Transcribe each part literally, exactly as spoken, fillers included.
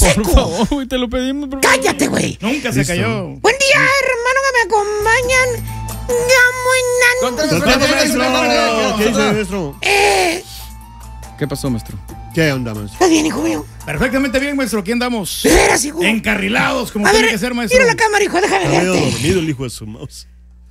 seco. Por favor, güey, te lo pedimos, por favor. Cállate, güey. Nunca se Listo. cayó. Buen día, hermano, que me acompañan. Contate, maestro. ¿Qué dice, maestro? Eh, ¿Qué pasó, maestro? ¿Qué onda, maestro? ¿estás bien, hijo mío? Perfectamente bien, maestro. Aquí andamos. ¿De veras, hijo? Encarrilados, como A tiene ver, que ser, maestro. mira la cámara, hijo, déjame Está medio verte. dormido el hijo de su mouse.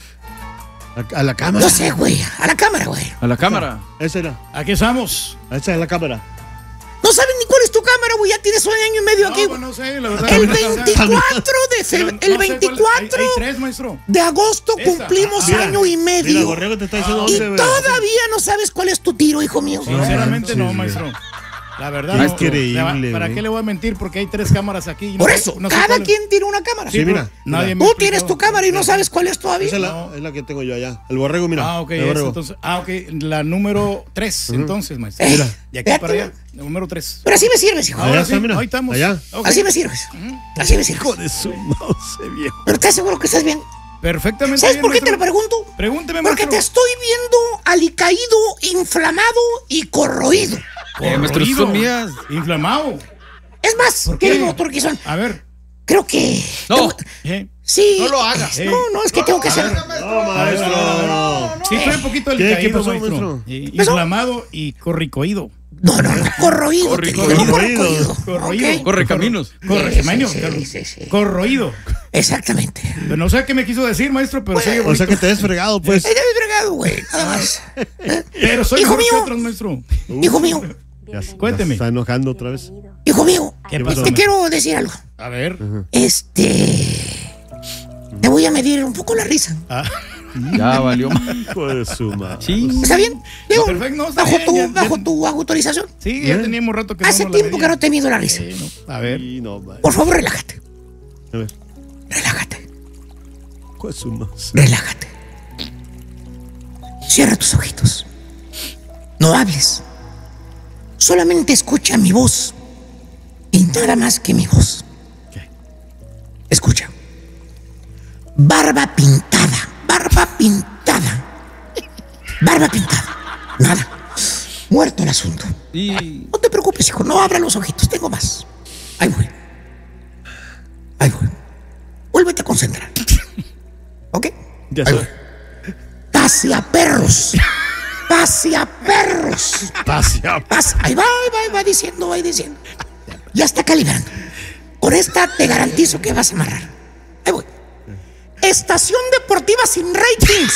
A, a la cámara. No sé, güey, a la cámara, güey. A la cámara. Esa era. Aquí estamos. Esa es la cámara. No sabes ni cuál es tu cámara, güey, ya tienes un año y medio aquí. No, pues no sé, la verdad. El no sé. veinticuatro de Pero febrero, no el sé cuál- veinticuatro Hay, hay tres, maestro. de agosto Esa. cumplimos Mira, año y Mira, medio. Borrego te está diciendo Y dónde, güey. todavía no sabes cuál es tu tiro, hijo mío. Sinceramente sí, no, sí. maestro. La verdad, Qué no. increíble, Le va- ¿Para güey. qué le voy a mentir? Porque hay tres cámaras aquí. y no Por sé- eso, no sé cada cuál es. quien tiene una cámara. Sí, mira. Nadie me Tú ha tienes explicado. tu cámara y no sabes cuál es todavía. Esa es la, es la que tengo yo allá. El borrego, mira. Ah, ok, el esa, borrego. entonces, ah, ok, la número tres, entonces, maestro. Mira. Y aquí para allá, la número tres. Pero así me sirves, hijo. Allá Ahora está, sí, mira. ahí estamos. Allá. Ok. Así me sirves. Así me sirves. Hijo de su mouse, viejo. Pero estás seguro que estás bien. Perfectamente ¿Sabes bien, por qué te lo maestro. pregunto? Pregúnteme, Porque maestro. te estoy viendo alicaído, inflamado y corroído. Eh, maestro, Corroído, son mías. Inflamado. Es más, ¿Por qué? querido doctor Quizón, A ver. creo que... No. ¿eh? Sí. No lo hagas. No, no, es que tengo que hacer... No, maestro. Sí, estoy un poquito ¿Qué- delicado, qué pasó, maestro. maestro? Eh, ¿Pasó? Inflamado y corricoído. No, no, no, corroído. Corroído. te digo, Corroído. Corroído. ¿ok? Corre caminos. Corre, Sí, maño, sí, claro. sí, sí. Corroído. Exactamente. Pero no sé qué me quiso decir, maestro, pero soy O sea que te has fregado, pues. Ahí te habéis bregado, güey, nada más. Pero soy Hijo mejor que mío. otros, maestro. Hijo mío, Ya, se- Cuénteme. ya se está enojando otra vez. hijo mío, ¿Qué te pasó, maestro? quiero decir algo. A ver. Este... Te voy a medir un poco la risa. Ah, Ya valió. Hijo de su madre. Sí. ¿Está bien? Digo, perfecto, no, está bajo, bien, tu, ya- bajo ya- tu autorización. sí, ya teníamos rato que Hace no nos la tiempo que no medíamos. te mido la risa. Sí, no. A ver. Y no, madre. Por favor, relájate. A ver. Relájate. Hijo de su mouse. Relájate. Cierra tus ojitos. No hables. Solamente escucha mi voz. Y nada más que mi voz. ¿Qué? Escucha. Barba pintada. Barba pintada. Barba pintada. Nada. Muerto el asunto. Y. No te preocupes, hijo. No abra los ojitos. Tengo más. Ahí voy. Ahí voy. Vuélvete a concentrar. ¿Ok? Ya Ahí sé. voy. Pase a perros. Pase a perros. Pasia. Pasa. Ahí va, ahí va, ahí va diciendo, va diciendo. Ya está calibrando. Con esta te garantizo que vas a amarrar. Ahí voy. Estación deportiva sin ratings.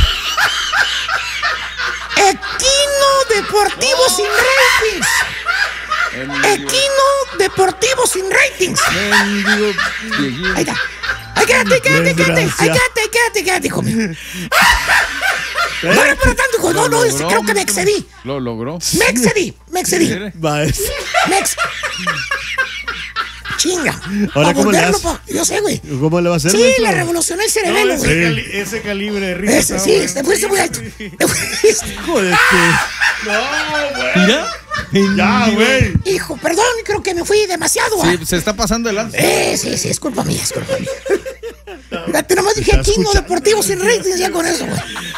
Equino deportivo sin ratings. Equino deportivo sin ratings. Mendigo viejito. Ahí está. Ahí quédate, quédate, quédate. Ahí Desgracia. quédate, quédate, quédate, hijo mío. No era para tanto, hijo. No, no, es- logró, creo que me maestro. excedí. Lo logró. Me excedí, me excedí. Mire. Maestro. Me ex... Chinga. Ahora, Pa' ¿cómo le volverlo, haces? pa- Yo sé, güey. ¿Cómo le va a hacer, Sí, maestro? le revolucioné el No, cerebelo, ese, güey. cali- ese calibre de risa. Ese está sí, bueno. te fuiste muy alto. Te fuiste. Hijo de tu- Mira. Ya, güey. Hijo, perdón, creo que me fui demasiado. ah. Sí, se está pasando el lanza. Eh, sí, sí, es culpa mía, es culpa mía. Fíjate, nomás dije Está Quino escuchando, Deportivo sin ratings ya con eso, güey.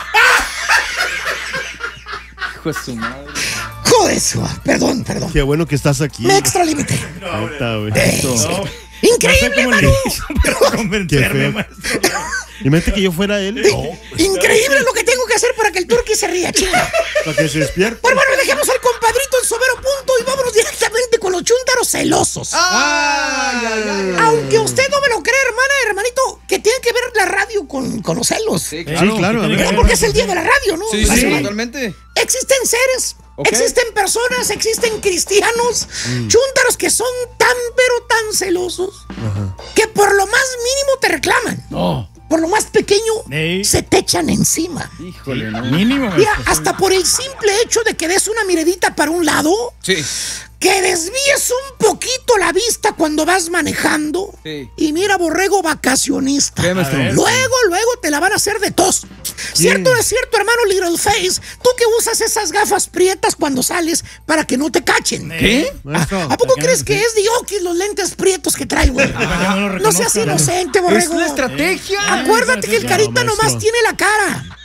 Hijo de su madre. Joder, su- perdón, perdón. Qué bueno que estás aquí. Me extralimité. Neta, güey. Eh, No, sí. no Increíble, sé cómo le hermano. hizo para Qué convencerme, feo. maestro. Imagínate que yo fuera él. Increíble lo que tengo que hacer para que el turqui se ría, chinga. Para que se despierte. Bueno, bueno, dejemos al compadrito en sobero punto y vámonos directamente con los chúntaros celosos. Aunque usted no me lo cree, hermana, hermanito, que tiene que ver la radio con, con los celos. Sí, Sí, claro. claro. a tiene ver. que Porque es el día de la radio, ¿no? Sí, sí, Nacional. totalmente. Existen seres, Ok. existen personas, existen cristianos, chúntaros que son tan pero tan celosos que por lo más mínimo te reclaman. No. Por lo más pequeño Ey. se te echan encima. Híjole, no. Mínimo, Mira, maestro. hasta por el simple hecho de que des una miradita para un lado, Sí. que desvíes un poquito la vista cuando vas manejando. Sí. Y mira, borrego vacacionista. ¿Qué, maestro? A ver. Luego, luego te la van a hacer de tos. ¿Cierto o no es cierto, hermano Little Face? Tú que usas esas gafas prietas cuando sales para que no te cachen. ¿Qué? Maestro. ¿A poco ¿Por qué crees no? que es de Oquis los lentes prietos que trae, güey? Para que no lo No seas reconozcan. inocente, Es borrego. la estrategia. Acuérdate que el No, carita maestro. nomás tiene la cara.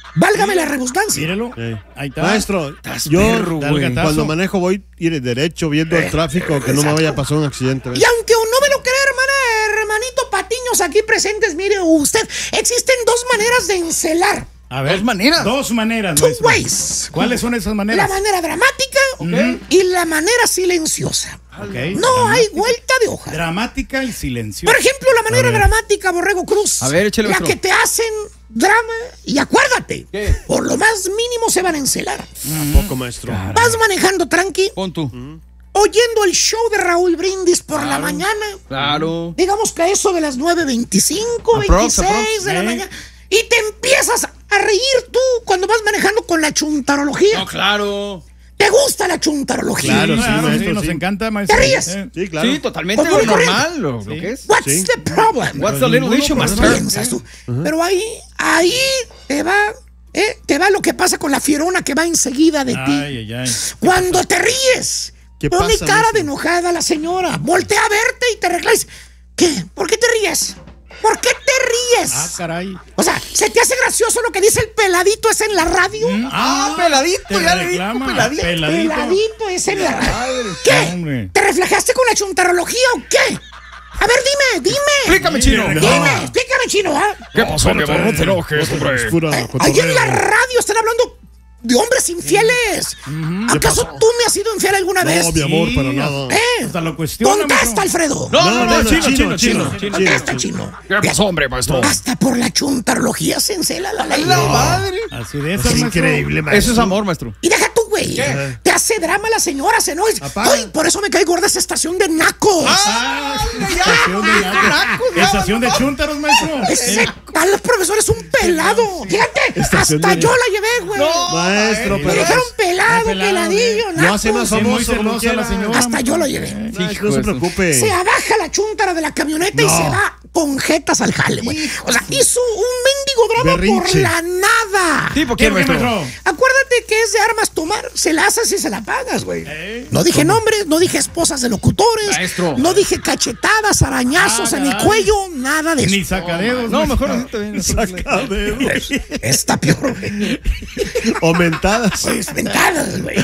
Válgame la redundancia. Mírelo. Sí. Ahí está. Maestro, Estás yo perro, güey. cuando manejo voy ir derecho viendo el tráfico, que no me vaya a pasar un accidente. ¿ves? Y aunque no me lo crea, hermana, hermanito Patiños aquí presentes, mire usted, existen dos maneras de encelar. A ver. Dos maneras. Dos maneras, Two maestro. ways. ¿Cuáles son esas maneras? La manera dramática y la manera silenciosa. Ok. No hay vuelta de hoja. Dramática y silenciosa. Por ejemplo, la manera A ver. dramática, Borrego Cruz. A ver, échale La otro. que te hacen drama y acuérdate, ¿Qué? por lo más mínimo se van a encelar. ¿A poco, maestro? Vas manejando tranqui, Pon tú. oyendo el show de Raúl Brindis por la mañana. Claro. Digamos que a eso de las nueve veinticinco, Aprox, veintiséis aprox, de la ¿eh? mañana. Y te empiezas a reír tú cuando vas manejando con la chuntarología. No, claro. ¿Te gusta la chuntarología? Claro, sí, Claro, sí, maestro, nos sí. encanta, maestro. ¿Te ríes? Eh, Sí, claro. Sí, totalmente Común y lo normal, lo, lo Sí. que es. What's Sí. the problem? What's the little issue, Pues master? piensas tú. Pero ahí, ahí te va, eh, te va lo que pasa con la fierona que va enseguida de ti. Ay, ay, ay. Cuando te ríes, ¿Qué pone pasa, cara maestro? de enojada la señora. Voltea a verte y te reclamas. ¿Qué? ¿Por qué te ríes? ¿Por qué te ríes? Ah, caray. O sea, ¿se te hace gracioso lo que dice el peladito ese en la radio? Ah, peladito, Te ya le dijo reclama. peladito. Peladito. Peladito ese en la radio. Madre. ¿Qué? Hombre. ¿Te reflejaste con la chuntarología o qué? A ver, dime, dime. Explícame, Sí, chino. le Dime, reclama. explícame, chino, ¿ah? ¿Qué pasó, mi amor? No te enojes, Es hombre. pura Ahí en cotorreo. la radio están hablando de hombres infieles. ¿Acaso tú me has sido infiel alguna vez? No, mi amor, Sí, para nada. ¿Eh? Hasta lo cuestiona, Contesta, maestro. Alfredo. No, no, No, no, no, chino, chino, chino, chino, chino. chino. Contesta, chino. ¿Qué pasó, hombre, maestro? Hasta por la chuntarología se encela la ley. La madre. Así de eso, Es maestro. increíble, maestro. Eso es amor, maestro. Y deja tú, güey. Te hace drama la señora, se enoja. Apaga. Ay, por eso me cae gorda esa estación de nacos. Ah, estación de nacos. Estación de chúntaros, maestro. Ese Eh, tal profesor es un pelado. Fíjate, Estación hasta de- yo la llevé, güey. Maestro, Me pero dijeron pelado, pelado, peladillo, eh. lo hace más nacos. sí, muy famoso como celosa la quiera. señora. Hasta yo lo llevé. Maestro, Hijo no se de su- preocupe. Se abaja la chúntara de la camioneta y No. se va con jetas al jale, güey. O sea, hizo un mendigo drama Berrinche. por la nada. ¿Tipo ¿Qué, quién, maestro? maestro? Acuérdate que es de armas tomar, se la haces y se la pagas, güey. ¿Eh? No dije nombres, no dije esposas de locutores, Maestro. no dije cachetadas, arañazos Ah, en el caray. cuello, nada de Ni eso. sacadedos. No, maestro. mejor así te viene. Sacaderos. Está peor, güey. O mentadas. Pues ventadas, güey.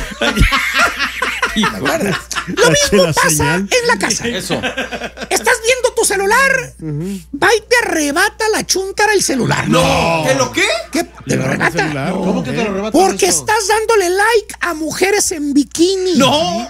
Hijo. Lo Caché mismo la pasa señal. en la casa. Eso. Estás viendo tu celular, va y te arrebata la chúntara el celular. No. ¿Qué lo qué? ¿Qué? ¿Te lo arrebata? celular. ¿Cómo que te lo arrebatan Porque eso? estás dándole like a mujeres en bikini. No.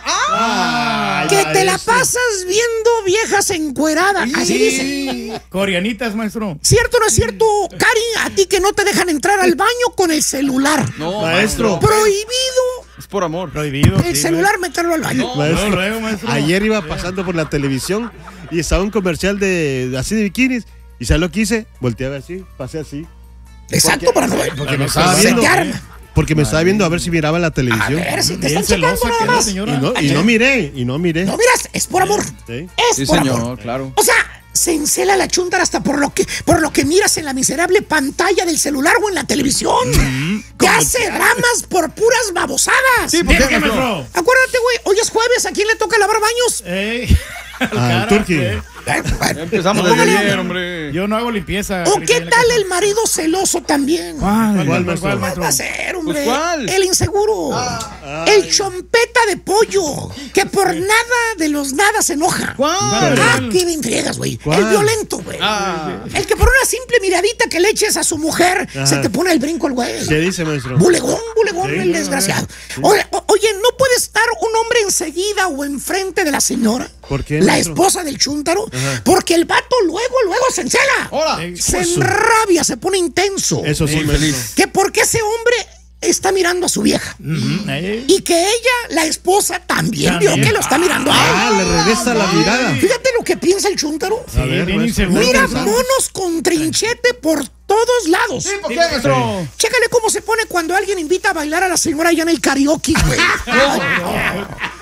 Ah. Ay, Que ya te la ese. pasas viendo viejas encueradas. Así dice. Sí. Coreanitas, maestro. ¿Cierto o no es cierto, Cari? A ti que no te dejan entrar al baño con el celular. No, Maestro. Prohibido Es por amor. Prohibido. el sí, celular meterlo al baño. Maestro, No, luego, maestro. ayer iba pasando por la televisión y estaba un comercial de así de bikinis y ¿sabes lo que hice? Volteé a ver así, pasé así. Exacto, para no ver. Porque me no estaba se Se viendo. te arma. Porque me estaba viendo a ver si miraba la A televisión. ver si te Bien están checando celosa nada que la más. Y señora. no, y no miré, y no miré. No, miras, es por amor. Sí. Es Sí, por señor, amor. claro. O sea, se encela la chúntara hasta por lo que por lo que miras en la miserable pantalla del celular o en la televisión. Te hace dramas por puras babosadas. Sí, ¿por qué, ¿Qué, maestro? maestro? Acuérdate, güey, hoy es jueves, ¿a quién le toca lavar baños? Ey, al Al cara, turqui. ¿eh? Ya empezamos No, desde no, no. ayer, hombre. Yo no hago limpieza. ¿O Felipe, qué en la tal casa. el marido celoso también? ¿Cuál, ¿Cuál, maestro? ¿Cuál, ¿Cuál va a maestro? ser, hombre? Pues, ¿cuál? El inseguro. El chompeta de pollo. Que por nada de los nada se enoja. ¿Cuál? Ah, qué bien friegas, güey. ¿Cuál? El violento, güey. Ah. El que por una simple miradita que le eches a su mujer Ajá. se te pone el brinco el güey. ¿Qué dice, maestro? Bulegón, bulegón, Sí, el no, desgraciado. Oye, o- oye, ¿no puede estar un hombre enseguida o enfrente de la señora? ¿Por qué, La maestro? esposa del chúntaro. Ajá. Porque el vato luego, luego se encela. Hola. Se enrabia, se pone intenso. Eso sí, Muy maestro. feliz. Que porque ese hombre está mirando a su vieja. Ujú, ey. Y que ella, la esposa, también, También. vio que lo está mirando a Ah, él. le regresa la mirada. Fíjate lo que piensa el chúntaro. Sí, A ver, bien maestro. inseguro. Mira pensando. monos con trinchete por todos lados. Sí, ¿por qué, maestro? Chécale cómo se pone cuando alguien invita a bailar a la señora allá en el karaoke, güey. A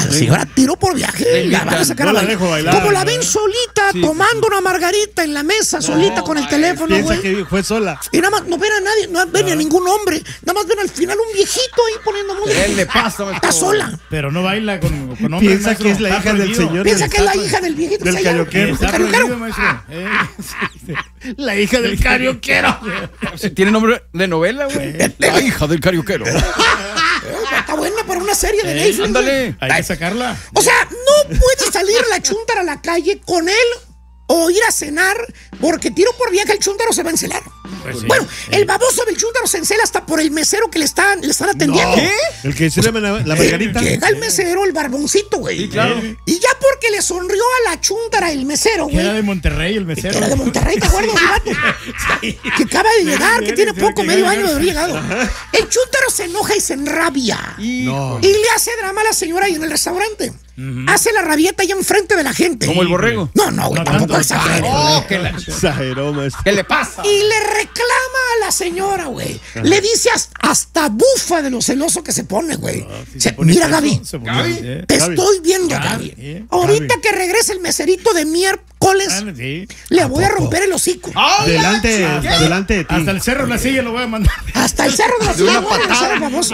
La señora tiró por viaje. La van a sacar no a la bailar. dejo bailar, Como la ¿no? ven solita, Sí, tomando una margarita en la mesa, solita con el teléfono, Piensa güey. que fue sola. Y nada más no ven a nadie, no ven a ningún hombre. Nada más ven al final un viejito ahí poniendo música. ¿Qué le pasa, maestro? Está sola. Pero no baila con, con hombres, Piensa maestro. que es la Está hija del prohibido. señor. Piensa del que es la estatua. hija del viejito. Del que está allá. carioquero. Está Del carioquero. prohibido, maestro. Eh, sí, sí. La hija del carioquero. Tiene nombre de novela, güey. La hija del carioquero. Eh, Está buena para una serie de Netflix. güey. Ándale. Hay que sacarla. O sea, no puede salir la chuntara a la calle con él o ir a cenar porque tiro por viaje el chúntaro se va a encelar. Pues sí. Bueno, el baboso del chúntaro se encela hasta por el mesero que le están, le están atendiendo. ¿Qué? El que sirve la, la Eh, margarita. Llega el mesero, el barboncito, güey. Sí, claro. Y ya porque le sonrió a la chúntara el mesero, Que era güey. de Monterrey el mesero. Que era de Monterrey, ¿te acuerdas, vato? Que acaba de llegar, que tiene poco, medio año de haber llegado. El chúntaro se enoja y se enrabia. No. Y le hace drama a la señora ahí en el restaurante. Hace la rabieta ahí enfrente de la gente. Como el borrego. No, no, güey, No tampoco tanto. exagere. Oh, ¿qué, la- Exageró, maestro. ¿Qué le pasa? Y le reclama a la señora, güey. Le dice hasta, hasta bufa de lo celoso que se pone, güey. Sí, Se- se pone Mira, celoso, Gaby, se pone- Gaby. eh. te Gaby. estoy viendo, Gaby, Gaby. eh, Ahorita Gaby. que regrese el meserito de miércoles, Ah, sí. le voy a romper el hocico. Delante, ¿Qué? delante de ti. Hasta el cerro de la silla lo voy a mandar. Hasta el cerro de la De una silla, güey, patada. sabe, famoso.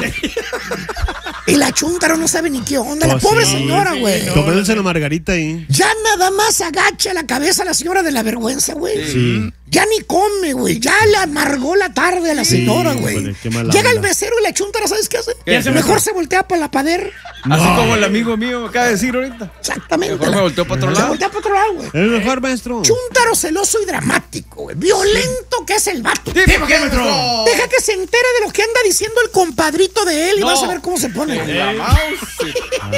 Y la chúntaro no sabe ni qué onda. La Oh, pobre sí, señora, sí, güey. no. Tomándose la margarita ahí. Ya nada más agacha la cabeza la señora de la vergüenza, güey. Sí. Ya ni come, güey. Ya le amargó la tarde a la señora, güey. híjole, qué mala Llega el onda. mesero y la chúntara, ¿sabes qué hace? ¿Qué hace, Mejor maestro? se voltea para la pader. Así como el amigo mío me acaba de decir ahorita. Exactamente. Mejor me La- volteó para otro Se lado. voltea para otro lado, güey. Es mejor, maestro. Chúntaro celoso y dramático, güey. Violento que es el vato. ¿Por qué, maestro? Deja que se entere de lo que anda diciendo el compadrito de él y No. vas a ver cómo se pone. La mouse.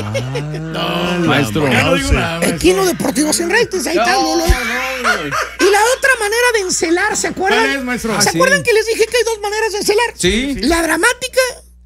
Ah, Maestro. Ya no digo nada, maestro. Equino Deportivo sin ratings, ahí está, No, Lolo. no, güey. Y la otra manera de encelar, ¿se acuerdan? ¿Cuál es, maestro? ¿Se Ah, sí. acuerdan que les dije que hay dos maneras de encelar? Sí. La dramática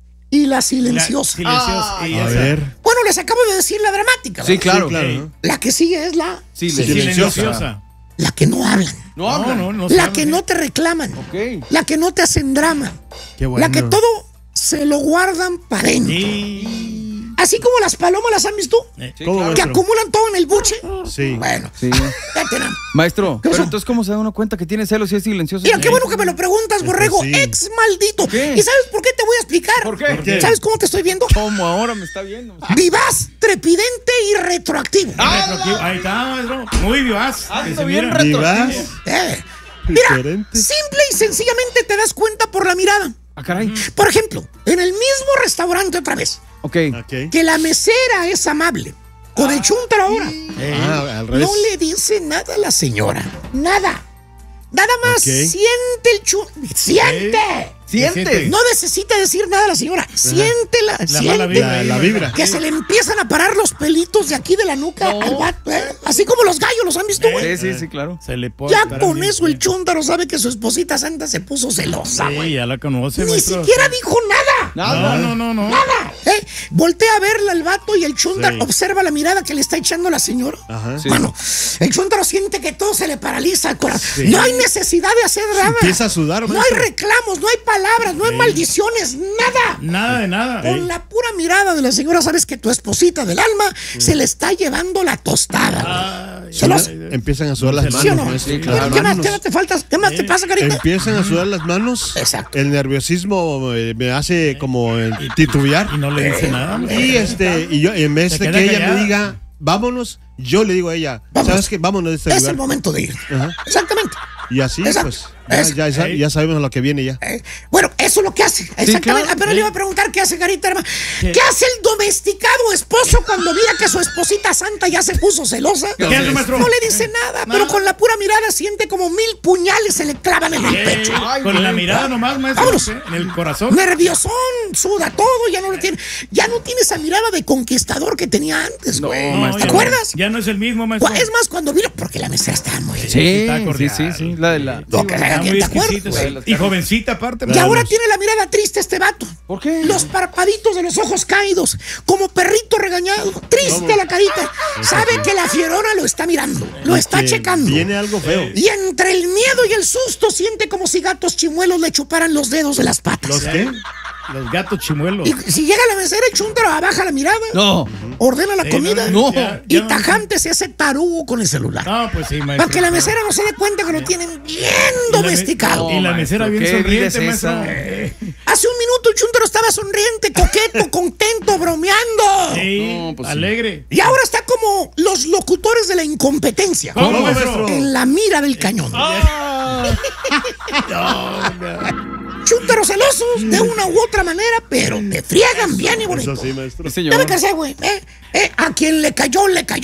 y la La- silenciosa. Silenciosa. Ah, Y A esa. ver. Bueno, les acabo de decir la dramática. Sí, ¿verdad? claro. Sí, claro, Ok. ¿no? La que sigue es la, Sí, Silenciosa. Silenciosa. la que no hablan. No No, habla. no, no. la sabe. que no te reclaman. Ok. La que no te hacen drama. Qué bueno. La que todo se lo guardan para adentro. Sí. Así como las palomas las han visto, Sí, ¿Cómo, claro. que maestro? acumulan todo en el buche. Sí. Bueno, Sí. ya tenemos. Maestro, ¿Qué pero pasó? entonces, ¿cómo se da uno cuenta que tiene celos y es silencioso? Mira, qué bueno que me lo preguntas, borrego. sí. Ex maldito. ¿Qué? ¿Y sabes por qué te voy a explicar? ¿Por qué? ¿Por qué? ¿Sabes cómo te estoy viendo? ¿Cómo ahora me está viendo? Vivaz, trepidente y retroactivo. Retroactivo. Ahí está, maestro. Muy vivaz. Ando Que se bien mira. re- ¿Vivas? Eh, Mira, Diferente. simple y sencillamente te das cuenta por la mirada. Ah, caray. Por ejemplo, en el mismo restaurante otra vez, Ok. Ok. que la mesera es amable. Con el chúntaro ahora. Ah, al revés. No le dice nada a la señora. Nada. Nada más Ok. siente el chúntaro. ¡Siente! ¿Sientes? No necesita decir nada a la señora. Siéntela, La siente. mala vibra. La, la vibra. Que se le empiezan a parar los pelitos de aquí de la nuca No. al vato, ¿eh? Así como los gallos, ¿los han visto, güey? Sí, sí, sí, claro. Se le pone. Ya para con mí, eso el sí. chúntaro sabe que su esposita santa se puso celosa, güey. Sí, ya la conoce, Ni maestro. siquiera dijo nada. Nada. No, no, no, no. Nada. ¿eh? Voltea a verla al vato y el chúntaro Sí. observa la mirada que le está echando la señora. Ajá. Sí. Bueno, el chúntaro siente que todo se le paraliza el corazón. No hay necesidad de hacer drama. Empieza a sudar, No hay maestro. reclamos, no hay palabras, no hay maldiciones, nada. Nada de nada. Con la pura mirada de la señora sabes que tu esposita del alma se le está llevando la tostada. güey. Ay, Celosa. Empiezan a sudar las ¿Sí manos, ¿Sí o no? maestro. Sí, ¿Qué- claro. ¿Qué, más, Manos. qué más te falta? ¿Qué más te pasa, carita? Empiezan a sudar las manos. Exacto. El nerviosismo eh, me hace como eh, titubear. Y no le dice nada. maestro. Y este, y yo, en vez Se de queda que ella callada. me diga, vámonos, yo le digo a ella, Vámonos. ¿sabes qué? Vámonos de este Es lugar. el momento de ir. Ajá. Exactamente. Y así, Esa- pues, ya, esa- ya, ya, ya sabemos lo que viene ya. Eh, bueno, eso es lo que hace. Exactamente. claro. Ah, pero le iba a preguntar qué hace Carita, hermano. ¿Qué hace el domesticado esposo cuando mira que su esposita santa ya se puso celosa? ¿Qué hace, maestro? No le dice nada, pero con la pura mirada siente como mil puñales se le clavan en el Eh, pecho. Ay, Con güey. la mirada nomás, maestro. Vámonos. ¿eh? En el corazón. Nerviosón, suda todo, ya no lo tiene. Ya no tiene esa mirada de conquistador que tenía antes, güey. No, ¿Te ya no. acuerdas? Ya no es el mismo, maestro. Es más, cuando vino, porque la mesera estaba muy. Sí, está sí, cordial. sí, sí. La de la. Lo que Está sea, muy ¿te acuerdas, exquisita, güey? güey. Y jovencita aparte. Y maestro. ahora tiene la mirada triste este vato. ¿Por qué? Los parpaditos de los ojos caídos, como perrito regañado, triste la carita. Sabe que la fierona lo está mirando, lo está Que checando. Viene algo feo. Y entre el miedo y el susto siente como si gatos chimuelos le chuparan los dedos de las patas. ¿Los qué? Los gatos chimuelos. Y si llega la mesera, el chúntaro baja la mirada. No. Ordena la Eh, comida. no, ya- Y ya no- tajante se hace tarugo con el celular. No, pues sí, maestro. Para que la mesera no se dé cuenta que lo tienen bien domesticado. Y la mesera maestro, bien ¿qué vida sonriente, es esa? maestro. Eh, Hace un minuto el chúntaro estaba sonriente, coqueto, contento, bromeando. sí, No, pues sí. alegre. Y ahora está como los locutores de la incompetencia. ¿Cómo, ¿Cómo, maestro? maestro? En la mira del cañón. Chúntaros celosos de una u otra manera, pero te friegan bien y bonito. Eso sí, maestro. Sí, señor. Ya me cansé, güey. Eh, eh, a quien le cayó, le cayó.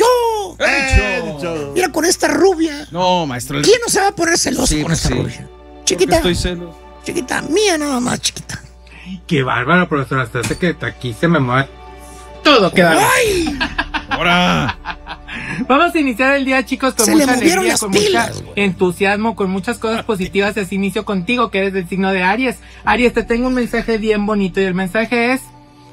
Eh, dicho. Mira, con esta rubia. No, maestro. el- ¿Quién no se va a poner celoso Sí, con pues esta sí. rubia? Porque Chiquita, estoy celos. chiquita, mía nada más, chiquita. Qué bárbaro, profesor. Hasta hace que aquí se me mueve todo. Queda. ¡Ay! Ahora. Vamos a iniciar el día, chicos, con Se mucha le movieron alegría, las con pilas, mucho güey. entusiasmo, con muchas cosas positivas. Así inicio contigo, que eres del signo de Aries. Aries, te tengo un mensaje bien bonito y el mensaje es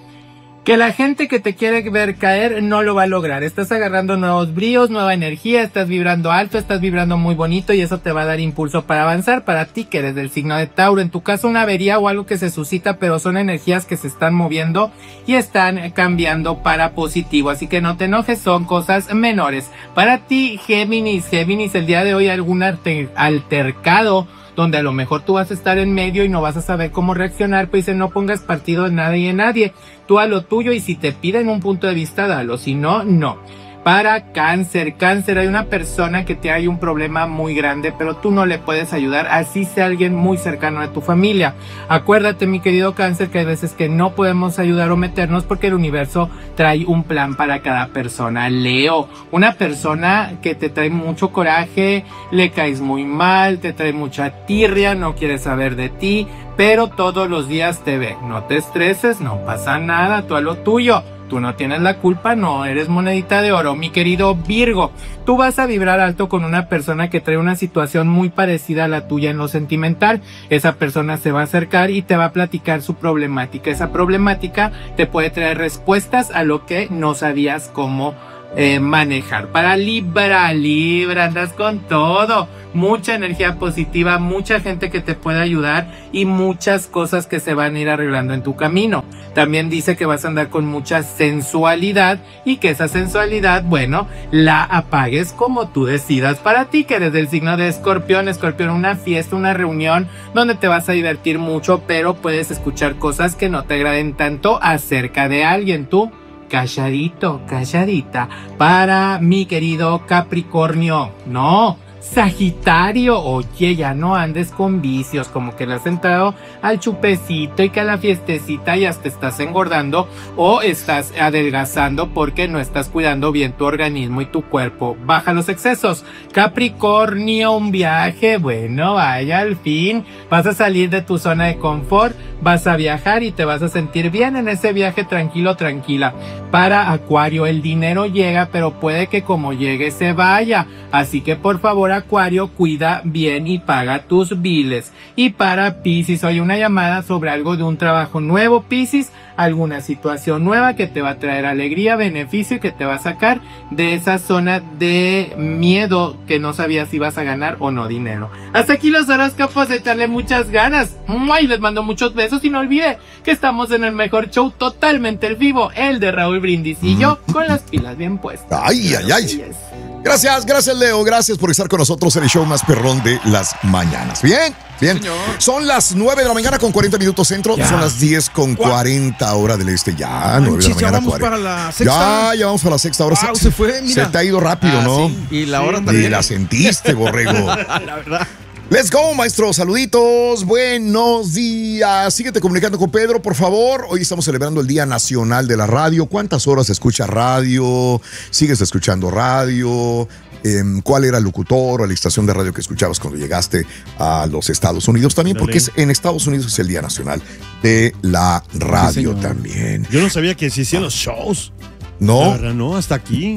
que la gente que te quiere ver caer no lo va a lograr. Estás agarrando nuevos bríos, nueva energía, estás vibrando alto, estás vibrando muy bonito y eso te va a dar impulso para avanzar. Para ti, que eres del signo de Tauro, en tu caso una avería o algo que se suscita, pero son energías que se están moviendo y están cambiando para positivo. Así que no te enojes, son cosas menores. Para ti, Géminis, Géminis, el día de hoy algún alter- altercado donde a lo mejor tú vas a estar en medio y no vas a saber cómo reaccionar, pues dice, no pongas partido en nada y en nadie, tú a lo tuyo y si te piden un punto de vista, dalo, si no, no. Para Cáncer, Cáncer, hay una persona que te hay un problema muy grande, pero tú no le puedes ayudar, así sea alguien muy cercano a tu familia. Acuérdate, mi querido Cáncer, que hay veces que no podemos ayudar o meternos porque el universo trae un plan para cada persona. Leo, una persona que te trae mucho coraje, le caes muy mal, te trae mucha tirria, no quiere saber de ti, pero todos los días te ve. No te estreses, no pasa nada, tú a lo tuyo. Tú no tienes la culpa, no eres monedita de oro, mi querido Virgo. Tú vas a vibrar alto con una persona que trae una situación muy parecida a la tuya en lo sentimental. Esa persona se va a acercar y te va a platicar su problemática. Esa problemática te puede traer respuestas a lo que no sabías cómo eh, manejar. Para Libra, Libra, andas con todo. Mucha energía positiva, mucha gente que te puede ayudar y muchas cosas que se van a ir arreglando en tu camino. También dice que vas a andar con mucha sensualidad y que esa sensualidad, bueno, la apagues como tú decidas. Para ti, que eres del signo de Escorpión, Escorpión, una fiesta, una reunión donde te vas a divertir mucho, pero puedes escuchar cosas que no te agraden tanto acerca de alguien. Tú, calladito, calladita. Para mi querido Capricornio, no. Sagitario, oye, ya no andes con vicios, como que le has entrado al chupecito y que a la fiestecita ya te estás engordando o estás adelgazando porque no estás cuidando bien tu organismo y tu cuerpo. Baja los excesos. Capricornio, un viaje, bueno, vaya, al fin vas a salir de tu zona de confort, vas a viajar y te vas a sentir bien en ese viaje, tranquilo, tranquila. Para Acuario, el dinero llega, pero puede que como llegue se vaya, así que por favor, Acuario, cuida bien y paga tus biles. Y para Piscis, hoy una llamada sobre algo de un trabajo nuevo, Piscis, alguna situación nueva que te va a traer alegría, beneficio y que te va a sacar de esa zona de miedo que no sabías si vas a ganar o no dinero. Hasta aquí los horóscopos, echarle muchas ganas. Y les mando muchos besos y no olvide que estamos en el mejor show totalmente en vivo, el de Raúl Brindis y yo con las pilas bien puestas. Ay, ay, ay. Así es. Gracias, gracias Leo, gracias por estar con nosotros en el show más perrón de las mañanas. Bien, bien. Señor. Son las nueve de la mañana con cuarenta minutos centro, Ya. son las diez con cuarenta hora del este. Ya, nueve de la Manches, ya mañana. vamos cuarenta. para la sexta. Ya, ya vamos para la sexta hora. Wow, se fue, mira. Se te ha ido rápido, Ah, ¿no? sí, y la hora Y también. la sentiste, borrego. La verdad. Let's go, maestro. Saluditos. Buenos días. Síguete comunicando con Pedro, por favor. Hoy estamos celebrando el Día Nacional de la Radio. ¿Cuántas horas escuchas radio? ¿Sigues escuchando radio? Eh, ¿Cuál era el locutor o la estación de radio que escuchabas cuando llegaste a los Estados Unidos? También porque es, en Estados Unidos es el Día Nacional de la Radio señor. también. Yo no sabía que se hacían los shows. La No, verdad, no, hasta aquí.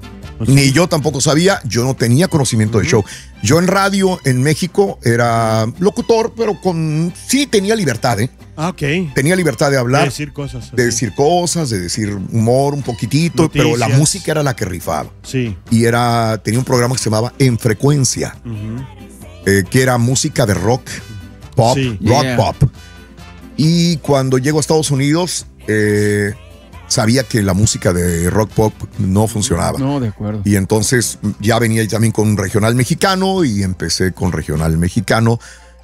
O sea, ni yo tampoco sabía. Yo no tenía conocimiento del show. Yo en radio en México era locutor, pero con sí tenía libertad, ¿eh? Ah, ok. Tenía libertad de hablar. De decir cosas. de ok. decir cosas, de decir humor un poquitito, Noticias. pero la música era la que rifaba. Sí. Y era, tenía un programa que se llamaba En Frecuencia, Ujú. eh, que era música de rock, pop, Sí. rock Yeah. pop. Y cuando llego a Estados Unidos, eh, sabía que la música de rock pop no funcionaba. No, de acuerdo. Y entonces ya venía también con un regional mexicano y empecé con regional mexicano.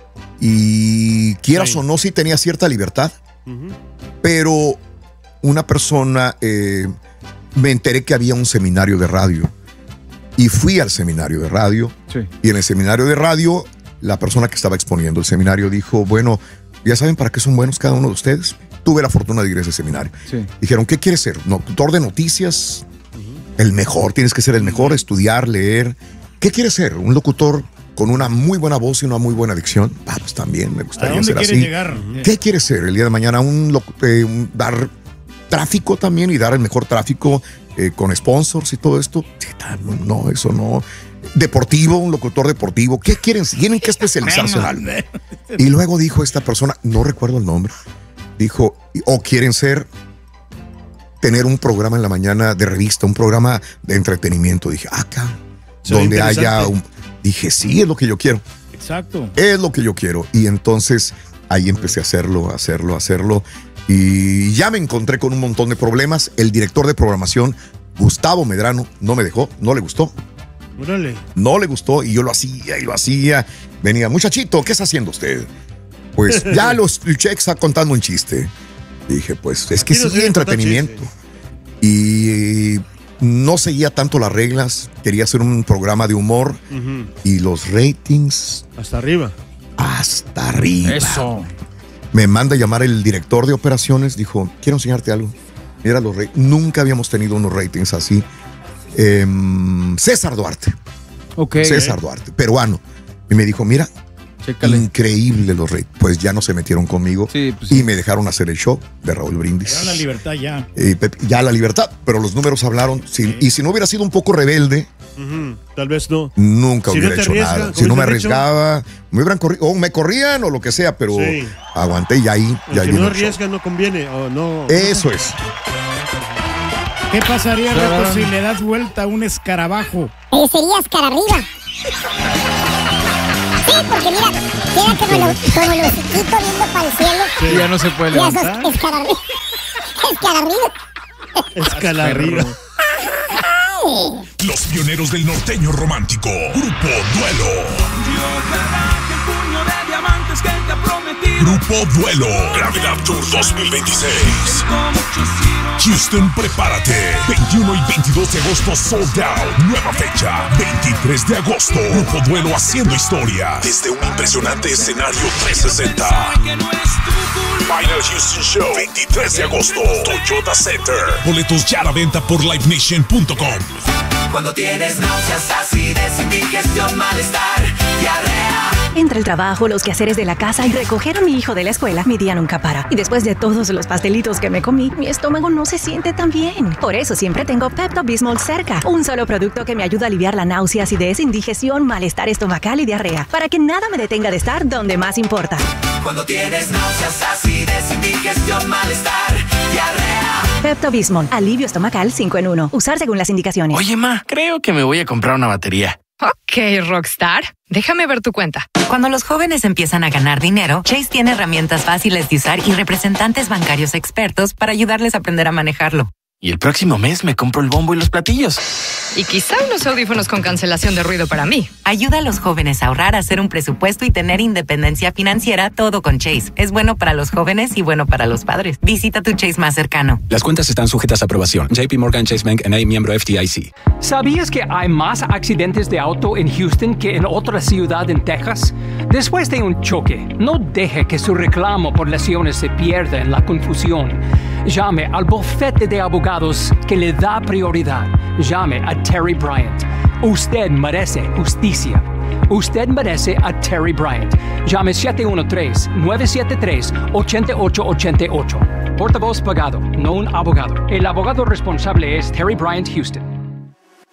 Y quieras Sí. o no, sí tenía cierta libertad. Pero una persona, eh, me enteré que había un seminario de radio. Y fui al seminario de radio. Sí. Y en el seminario de radio, la persona que estaba exponiendo el seminario dijo, bueno, ¿ya saben para qué son buenos cada uno de ustedes? Tuve la fortuna de ir a ese seminario. Sí. Dijeron, ¿qué quieres ser? ¿Locutor de noticias? El mejor, tienes que ser el mejor, estudiar, leer. ¿Qué quieres ser? ¿Un locutor con una muy buena voz y una muy buena dicción? Ah, pues también me ¿A gustaría dónde ser quieres así. llegar? ¿Qué quieres ser el día de mañana? Un, locu- eh, un- dar tráfico también y dar el mejor tráfico eh, con sponsors y todo esto. No, eso no. Deportivo, un locutor deportivo. ¿Qué quieren? Tienen que especializarse en algo. Y luego dijo esta persona, no recuerdo el nombre, dijo, o quieren ser, tener un programa en la mañana de revista, un programa de entretenimiento. Dije, acá, Se ve donde haya interesante. un... Dije, sí, es lo que yo quiero. Exacto. Es lo que yo quiero. Y entonces ahí empecé a hacerlo, a hacerlo, a hacerlo. Y ya me encontré con un montón de problemas. El director de programación, Gustavo Medrano, no me dejó, no le gustó. Órale. No le gustó y yo lo hacía y lo hacía. Venía, muchachito, ¿qué está haciendo usted? Pues ya lo escuché que está contando un chiste. Dije, pues es que Aquí no sí, se debe contar entretenimiento. Y no seguía tanto las reglas. Quería hacer un programa de humor Ujú. y los ratings Hasta arriba. hasta arriba. Eso. Me manda a llamar el director de operaciones. Dijo, quiero enseñarte algo. Mira los ratings. Nunca habíamos tenido unos ratings así. Em, César Duarte. Ok. César Duarte, peruano. Y me dijo, mira, Chécale. increíble los ratings. Pues ya no se metieron conmigo Sí, pues sí. y me dejaron hacer el show de Raúl Brindis. Era la libertad ya. Y Pep- ya la libertad, pero los números hablaron. Si- y si no hubiera sido un poco rebelde, Ujú. Tal vez no. nunca Si no hubiera te hecho arriesgas, nada. como Si no me dice el dicho. arriesgaba, me hubieran corrido, o me corrían o lo que sea, pero Sí. aguanté y ahí, El y ahí que vino no el show. arriesga no conviene. O no. Eso es. ¿Qué pasaría, Rato, si le das vuelta a un escarabajo? Eh, serías cara arriba. Sí, porque mira, queda como lo, como lo chiquito viendo para el cielo. Y ya no se puede Ya sos levantar. es cara arriba. Es cara arriba. Escala arriba. Los pioneros del norteño romántico. Grupo Duelo. Grupo Duelo. Gravedad Tour dos mil veintiséis. Houston, prepárate. veintiuno y veintidós de agosto, sold out. Nueva fecha, veintitrés de agosto. Grupo Duelo haciendo historia desde un impresionante escenario trescientos sesenta. Final Houston Show, veintitrés de agosto, Toyota Center. Boletos ya a la venta por live nation punto com. Cuando tienes náuseas, acidez, indigestión, malestar, diarrea. Entre el trabajo, los quehaceres de la casa y recoger a mi hijo de la escuela, mi día nunca para. Y después de todos los pastelitos que me comí, mi estómago no se siente tan bien. Por eso siempre tengo Pepto-Bismol cerca. Un solo producto que me ayuda a aliviar la náusea, acidez, indigestión, malestar estomacal y diarrea. Para que nada me detenga de estar donde más importa. Cuando tienes náuseas, acidez, indigestión, malestar, diarrea. Pepto-Bismol, alivio estomacal cinco en uno. Usar según las indicaciones. Oye, ma, creo que me voy a comprar una batería. Ok, Rockstar. Déjame ver tu cuenta. Cuando los jóvenes empiezan a ganar dinero, Chase tiene herramientas fáciles de usar y representantes bancarios expertos para ayudarles a aprender a manejarlo. Y el próximo mes me compro el bombo y los platillos. Y quizá unos audífonos con cancelación de ruido para mí. Ayuda a los jóvenes a ahorrar, hacer un presupuesto y tener independencia financiera, todo con Chase. Es bueno para los jóvenes y bueno para los padres. Visita tu Chase más cercano. Las cuentas están sujetas a aprobación. J P Morgan Chase Bank N A, miembro F D I C. ¿Sabías que hay más accidentes de auto en Houston que en otra ciudad en Texas? Después de un choque, no deje que su reclamo por lesiones se pierda en la confusión. Llame al bufete de abogados que le da prioridad. Llame a Terry Bryant. Usted merece justicia. Usted merece a Terry Bryant. Llame siete uno tres, nueve siete tres, ocho ocho ocho ocho. Portavoz pagado, no un abogado. El abogado responsable es Terry Bryant Houston.